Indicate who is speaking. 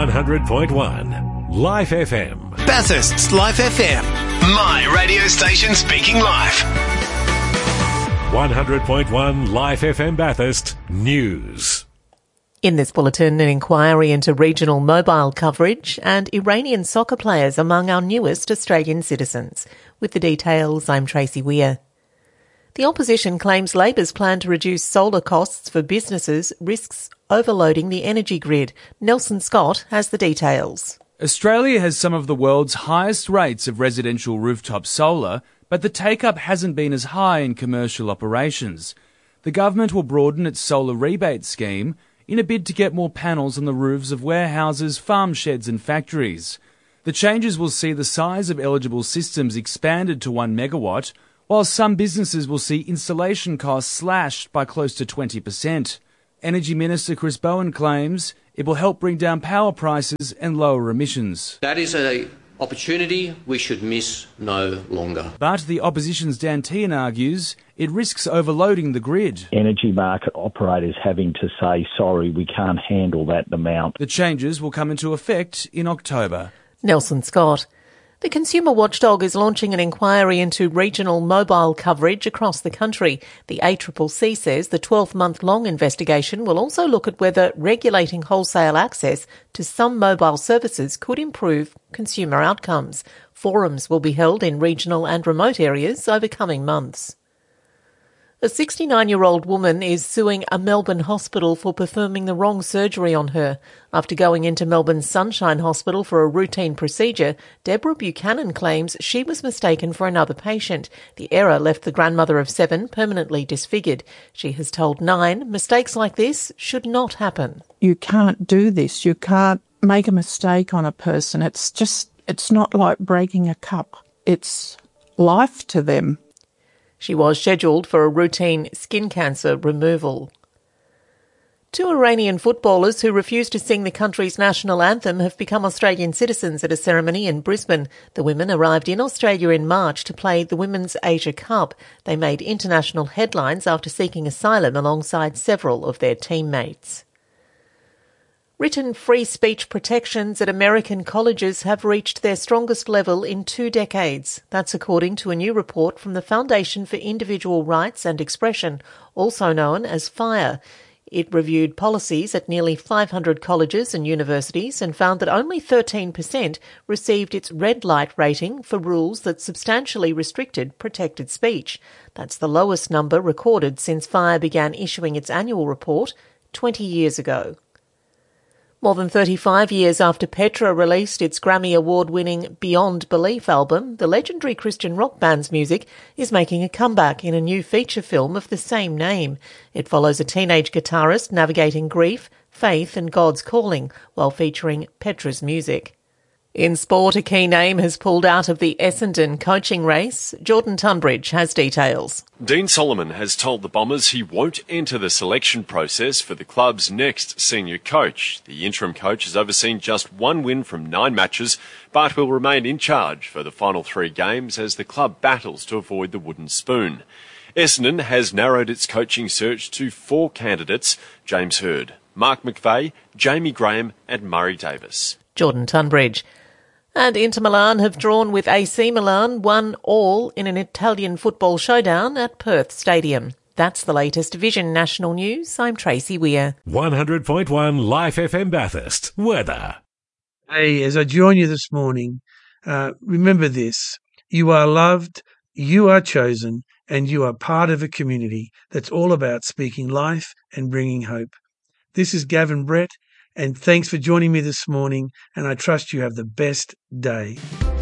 Speaker 1: 100.1 Life FM.
Speaker 2: Bathurst's Life FM. My radio station speaking life.
Speaker 1: 100.1 Life FM Bathurst News.
Speaker 3: In this bulletin, an inquiry into regional mobile coverage and Iranian soccer players among our newest Australian citizens. With the details, I'm Tracy Weir. The opposition claims Labor's plan to reduce solar costs for businesses risks overloading the energy grid. Nelson Scott has the details.
Speaker 4: Australia has some of the world's highest rates of residential rooftop solar, but the take-up hasn't been as high in commercial operations. The government will broaden its solar rebate scheme in a bid to get more panels on the roofs of warehouses, farm sheds and factories. The changes will see the size of eligible systems expanded to 1 megawatt, while some businesses will see installation costs slashed by close to 20%. Energy Minister Chris Bowen claims it will help bring down power prices and lower emissions.
Speaker 5: That is an opportunity we should miss no longer.
Speaker 4: But the opposition's Dan Tehan argues it risks overloading the grid.
Speaker 6: Energy market operators having to say, sorry, we can't handle that amount.
Speaker 4: The changes will come into effect in October.
Speaker 3: Nelson Scott. The Consumer Watchdog is launching an inquiry into regional mobile coverage across the country. The ACCC says the 12-month-long investigation will also look at whether regulating wholesale access to some mobile services could improve consumer outcomes. Forums will be held in regional and remote areas over coming months. A 69-year-old woman is suing a Melbourne hospital for performing the wrong surgery on her. After going into Melbourne's Sunshine Hospital for a routine procedure, Deborah Buchanan claims she was mistaken for another patient. The error left the grandmother of 7 permanently disfigured. She has told Nine mistakes like this should not happen.
Speaker 7: You can't do this. You can't make a mistake on a person. It's not like breaking a cup. It's life to them.
Speaker 3: She was scheduled for a routine skin cancer removal. 2 Iranian footballers who refused to sing the country's national anthem have become Australian citizens at a ceremony in Brisbane. The women arrived in Australia in March to play the Women's Asia Cup. They made international headlines after seeking asylum alongside several of their teammates. Written free speech protections at American colleges have reached their strongest level in 2 decades. That's according to a new report from the Foundation for Individual Rights and Expression, also known as FIRE. It reviewed policies at nearly 500 colleges and universities and found that only 13% received its red light rating for rules that substantially restricted protected speech. That's the lowest number recorded since FIRE began issuing its annual report 20 years ago. More than 35 years after Petra released its Grammy Award-winning Beyond Belief album, the legendary Christian rock band's music is making a comeback in a new feature film of the same name. It follows a teenage guitarist navigating grief, faith and God's calling while featuring Petra's music. In sport, a key name has pulled out of the Essendon coaching race. Jordan Tunbridge has details.
Speaker 8: Dean Solomon has told the Bombers he won't enter the selection process for the club's next senior coach. The interim coach has overseen just 1 win from 9 matches, but will remain in charge for the final 3 games as the club battles to avoid the wooden spoon. Essendon has narrowed its coaching search to 4 candidates: James Hird, Mark McVeigh, Jamie Graham and Murray Davis.
Speaker 3: Jordan Tunbridge. And Inter Milan have drawn with AC Milan 1-1 in an Italian football showdown at Perth Stadium. That's the latest Vision National News. I'm Tracy Weir.
Speaker 1: 100.1 Life FM Bathurst. Weather.
Speaker 9: Hey, as I join you this morning, remember this. You are loved, you are chosen, and you are part of a community that's all about speaking life and bringing hope. This is Gavin Brett. And thanks for joining me this morning, and I trust you have the best day.